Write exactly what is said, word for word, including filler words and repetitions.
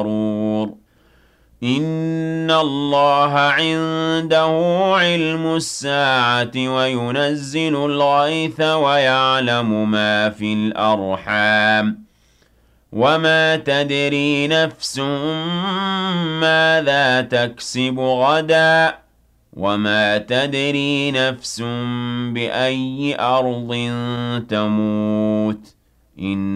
غَرُورٌ إِنَّ اللَّهَ عِندَهُ عِلْمُ السَّاعَةِ وَيُنَزِّلُ الْغَيْثَ وَيَعْلَمُ مَا فِي الْأَرْحَامِ وَمَا تَدْرِي نَفْسٌ مَّاذَا تَكْسِبُ غَدًا وَمَا تَدْرِي نَفْسٌ بِأَيِّ أَرْضٍ تَمُوتُ